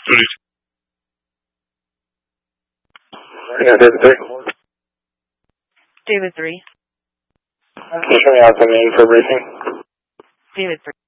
Yeah, David 3. David 3. Can you show me out the name for briefing? David 3.